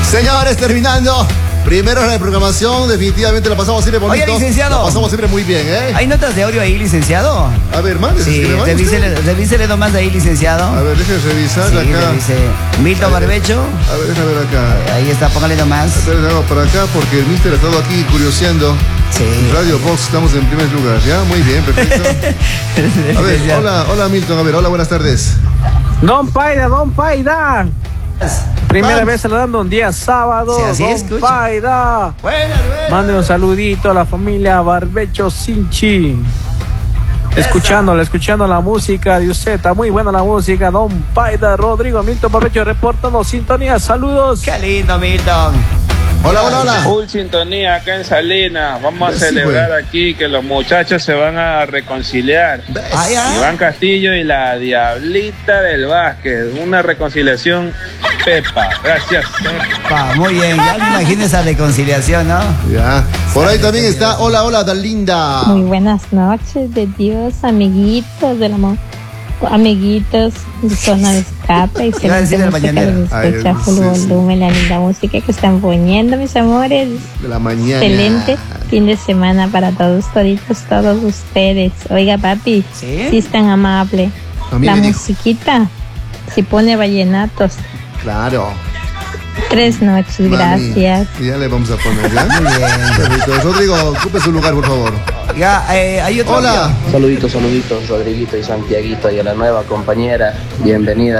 Señores, terminando. Primero la programación, definitivamente la pasamos siempre bonito. Oye, licenciado. La pasamos siempre muy bien, ¿eh? ¿Hay notas de audio ahí, licenciado? A ver, mande. Sí, revísele nomás de ahí, licenciado. A ver, déjeme revisar sí, acá. Dice Milton Barbecho. A ver, déjame ver acá. Ahí está, póngale nomás. Espera, para acá porque el mister ha estado aquí curioseando. Sí. Radio Box, estamos en primer lugar, ¿ya? Muy bien, perfecto. A ver, hola Milton, a ver, hola, buenas tardes. Don Paida. Primera vez saludando un día sábado. Sí, así Don Paida. Mande un saludito a la familia Barbecho Sinchi. Escuchando la música de usted. Está muy buena la música. Don Paida, Rodrigo Milton Barbecho reportando sintonía. Saludos. Qué lindo, Milton. Hola. Full sintonía acá en Salinas. Vamos a celebrar aquí que los muchachos se van a reconciliar. Iván Castillo y la Diablita del Básquet. Una reconciliación Pepa. Gracias. Pepa, muy bien. Ya me imagino esa reconciliación, ¿no? Ya. Por ahí también está. Hola, Dalinda. Muy buenas noches de Dios, amiguitos del amor. Amiguitos de zona de escape y se escucha full volumen la linda música que están poniendo, mis amores. De la mañana. Excelente fin de semana para todos ustedes. Oiga, papi, sí es tan amable. La musiquita, si pone vallenatos. Claro. 3 noches, mami, gracias. Ya le vamos a poner, ¿ya? Muy bien. Rodrigo, ocupe su lugar, por favor. Ya, hay otro. Hola. Saluditos, Rodriguito y Santiaguito y a la nueva compañera. Bienvenida.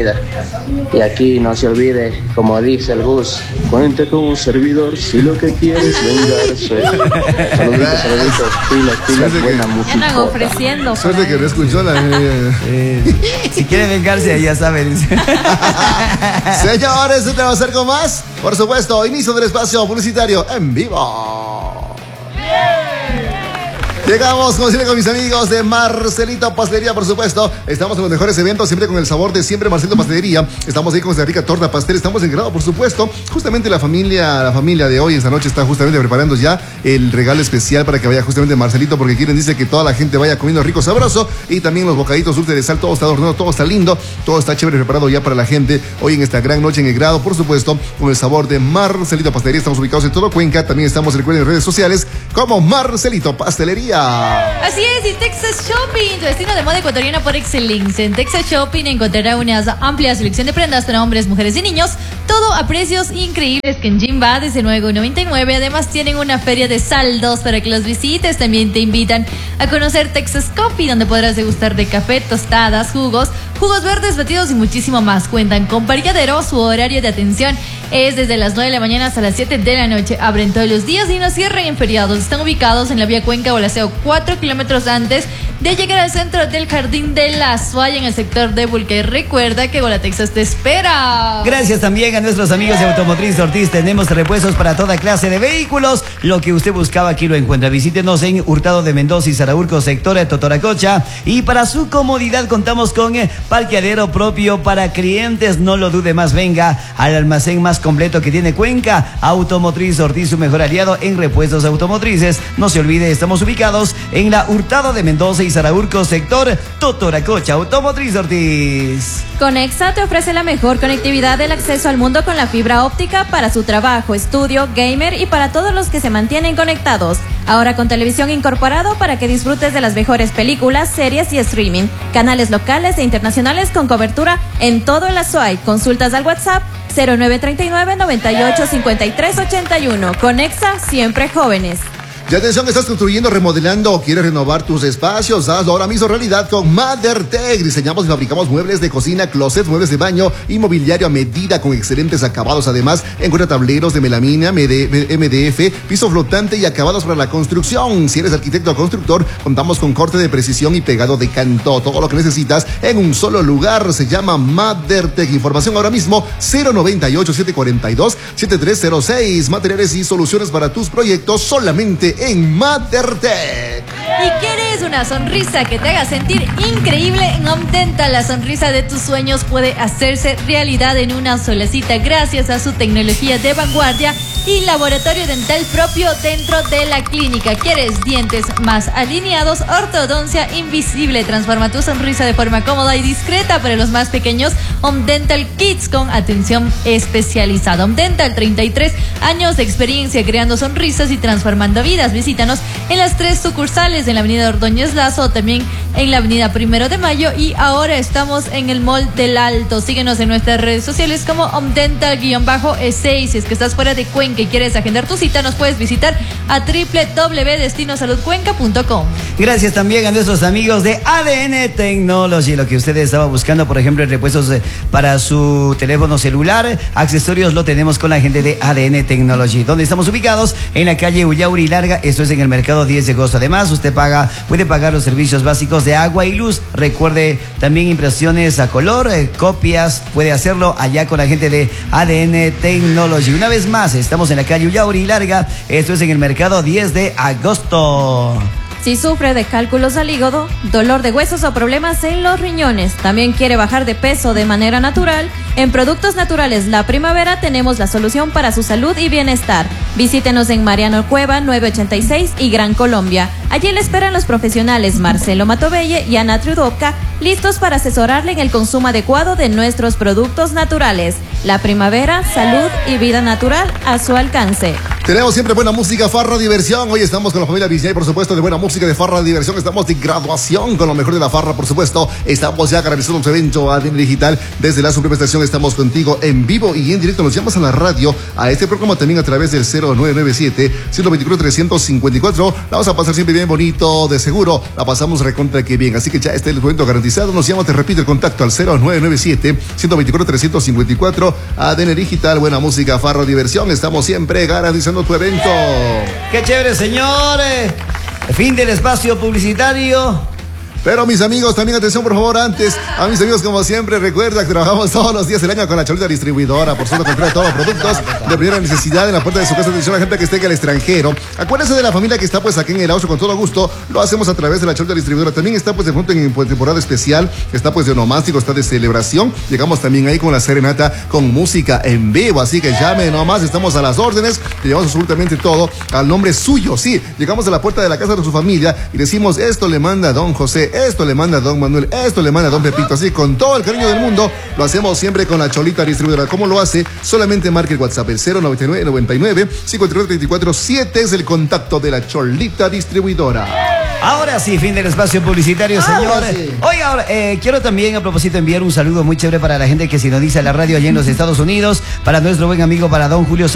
Y aquí no se olvide, como dice el Gus, cuente con un servidor si lo que quieres vengarse. Saluditos, pilas, buena música. Están ofreciendo. Suerte que no escuchó la... Si quiere vengarse, ya saben. Señores, ¿usted va a hacer con más? Por supuesto, inicio del espacio publicitario en vivo. Llegamos, como siempre, con mis amigos de Marcelito Pastelería, por supuesto. Estamos en los mejores eventos, siempre con el sabor de siempre Marcelito Pastelería. Estamos ahí con esta rica torta pastel, estamos en grado, por supuesto. Justamente la familia de hoy, esta noche, está justamente preparando ya el regalo especial para que vaya justamente Marcelito, porque dice que toda la gente vaya comiendo rico, sabroso. Y también los bocaditos dulces de sal, todo está adornado, todo está lindo, todo está chévere, preparado ya para la gente. Hoy en esta gran noche en el grado, por supuesto, con el sabor de Marcelito Pastelería. Estamos ubicados en todo Cuenca, también estamos, recuerden, en redes sociales como Marcelito Pastelería. Así es, y Texas Shopping, tu destino de moda ecuatoriana por excelencia. En Texas Shopping encontrará una amplia selección de prendas para hombres, mujeres y niños, todo a precios increíbles que en Jimba desde $9.99. Además tienen una feria de saldos para que los visites. También te invitan a conocer Texas Coffee, donde podrás degustar de café, tostadas, jugos verdes, batidos y muchísimo más. Cuentan con parqueadero, su horario de atención es desde las 9 de la mañana hasta las 7 de la noche. Abren todos los días y no cierran en feriados. Están ubicados en la vía Cuenca Bolaseo, 4 kilómetros antes de llegar al centro del Jardín de la Suaya, en el sector de Bulca. Y recuerda que Golatexas te espera. Gracias también a nuestros amigos de Automotriz Ortiz. Tenemos repuestos para toda clase de vehículos. Lo que usted buscaba aquí lo encuentra. Visítenos en Hurtado de Mendoza y Saraurco, sector de Totoracocha. Y para su comodidad contamos con parqueadero propio para clientes. No lo dude más, venga al almacén más completo que tiene Cuenca. Automotriz Ortiz, su mejor aliado en repuestos automotrices. No se olvide, estamos ubicados en la Hurtado de Mendoza y Saraurco, sector Totoracocha. Automotriz Ortiz. Conexa te ofrece la mejor conectividad del acceso al mundo con la fibra óptica para su trabajo, estudio, gamer y para todos los que se mantienen conectados. Ahora con televisión incorporado para que disfrutes de las mejores películas, series y streaming. Canales locales e internacionales con cobertura en todo el Azuay. Consultas al WhatsApp 0939 98 53 81. Conexa, siempre jóvenes. Y atención, estás construyendo, remodelando o quieres renovar tus espacios, hazlo ahora mismo realidad con MotherTech. Diseñamos y fabricamos muebles de cocina, closets, muebles de baño y mobiliario a medida con excelentes acabados. Además, encuentra tableros de melamina, MDF, piso flotante y acabados para la construcción. Si eres arquitecto o constructor, contamos con corte de precisión y pegado de canto. Todo lo que necesitas en un solo lugar. Se llama MotherTech. Información ahora mismo 098-742-7306. Materiales y soluciones para tus proyectos solamente en MotherTech. Y queremos ¿Quieres una sonrisa que te haga sentir increíble? En Home Dental, la sonrisa de tus sueños puede hacerse realidad en una sola cita gracias a su tecnología de vanguardia y laboratorio dental propio dentro de la clínica. ¿Quieres dientes más alineados? Ortodoncia invisible transforma tu sonrisa de forma cómoda y discreta. Para los más pequeños, Home Dental Kids con atención especializada. Home Dental, 33 años de experiencia creando sonrisas y transformando vidas. Visítanos en las 3 sucursales, en la avenida Ordóñez Lazo, también en la avenida 1 de Mayo, y ahora estamos en el Mall del Alto. Síguenos en nuestras redes sociales como Home Dental-E6. Si es que estás fuera de Cuenca y quieres agendar tu cita, nos puedes visitar a www.destinosaludcuenca.com. Gracias también a nuestros amigos de ADN Technology. Lo que ustedes estaban buscando, por ejemplo, repuestos para su teléfono celular, accesorios, lo tenemos con la gente de ADN Technology. ¿Dónde estamos ubicados? En la calle Ullauri Larga, esto es en el mercado 10 de agosto. Además, usted puede pagar los servicios básicos de agua y luz. Recuerde también impresiones a color, copias, puede hacerlo allá con la gente de ADN Technology. Una vez más, estamos en la calle Ullauri Larga, esto es en el mercado 10 de agosto. Si sufre de cálculos al hígado, dolor de huesos o problemas en los riñones, también quiere bajar de peso de manera natural, en Productos Naturales La Primavera tenemos la solución para su salud y bienestar. Visítenos en Mariano Cueva 986 y Gran Colombia. Allí le esperan los profesionales Marcelo Matovelle y Ana Trudovka, listos para asesorarle en el consumo adecuado de nuestros productos naturales. La Primavera, salud y vida natural a su alcance. Tenemos siempre buena música, farra, diversión. Hoy estamos con la familia Vizñay, por supuesto, de buena música, de farra, diversión. Estamos de graduación con lo mejor de la farra, por supuesto. Estamos ya realizando un evento ADN Digital desde la Suprema Estación. Estamos contigo en vivo y en directo. Nos llamas a la radio, a este programa también a través del 0997-124-354. La vamos a pasar siempre bien bonito, de seguro. La pasamos recontra que bien. Así que ya está el evento garantizado. Nos llamas, te repito el contacto al 0997-124-354. ADN Digital, buena música, farra, diversión. Estamos siempre garantizando tu evento. ¡Qué chévere, señores! Fin del espacio publicitario. Pero mis amigos, también atención por favor, antes, a mis amigos como siempre, recuerda que trabajamos todos los días del año con la Cholita Distribuidora, por supuesto, comprar todos los productos de primera necesidad en la puerta de su casa. Atención a la gente que esté en el extranjero. Acuérdense de la familia que está pues aquí en el Aucho, con todo gusto, lo hacemos a través de la Cholita Distribuidora. También está pues de pronto en temporada especial, está pues de onomástico, está de celebración. Llegamos también ahí con la serenata, con música en vivo, así que llame nomás, estamos a las órdenes, te llevamos absolutamente todo al nombre suyo, sí. Llegamos a la puerta de la casa de su familia y decimos, esto le manda don José, esto le manda don Manuel, esto le manda don Pepito, así con todo el cariño del mundo. Lo hacemos siempre con la Cholita Distribuidora. ¿Cómo lo hace? Solamente marque el WhatsApp, el 099-99-5334-7 es el contacto de la Cholita Distribuidora. Ahora sí, fin del espacio publicitario, señores. Sí. Oiga, ahora, quiero también a propósito enviar un saludo muy chévere para la gente que sintoniza la radio allá en los Estados Unidos, para nuestro buen amigo, para don Julio